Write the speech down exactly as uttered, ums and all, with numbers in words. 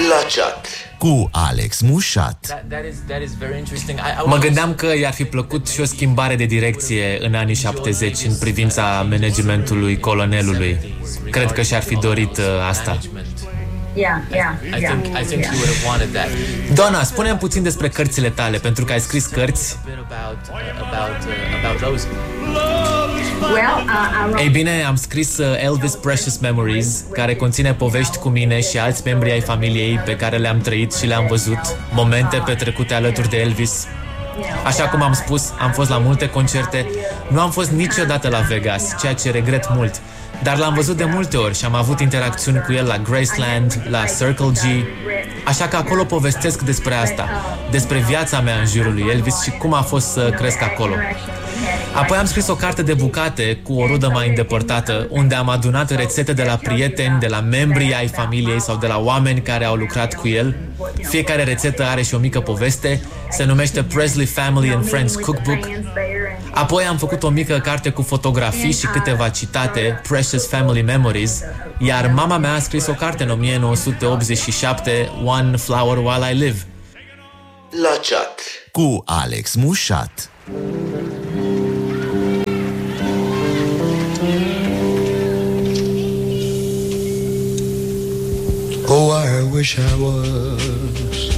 La chat cu Alex Mușat. Mă gândeam că i-ar fi plăcut și o schimbare de direcție în anii șaptezeci în privința managementului colonelului. Cred că și-ar fi dorit uh, asta. Yeah, yeah, I think I think you would have wanted that. Donna, spune-mi puțin despre cărțile tale, pentru că ai scris cărți. About about about those. Well, uh, I Ei bine, am scris uh, Elvis Precious Memories, care conține povești cu mine și alți membri ai familiei pe care le-am trăit și le-am văzut, momente petrecute alături de Elvis. Așa cum am spus, am fost la multe concerte, nu am fost niciodată la Vegas, ceea ce regret mult, dar l-am văzut de multe ori și am avut interacțiuni cu el la Graceland, la Circle G, așa că acolo povestesc despre asta, despre viața mea în jurul lui Elvis și cum a fost să cresc acolo. Apoi am scris o carte de bucate cu o rudă mai îndepărtată, unde am adunat rețete de la prieteni, de la membrii ai familiei sau de la oameni care au lucrat cu el. Fiecare rețetă are și o mică poveste, se numește Presley Family and Friends Cookbook. Apoi am făcut o mică carte cu fotografii și câteva citate, Precious Family Memories, iar mama mea a scris o carte în o mie nouă sute optzeci și șapte, One Flower While I Live. La chat cu Alex Mușat. Oh, I wish I was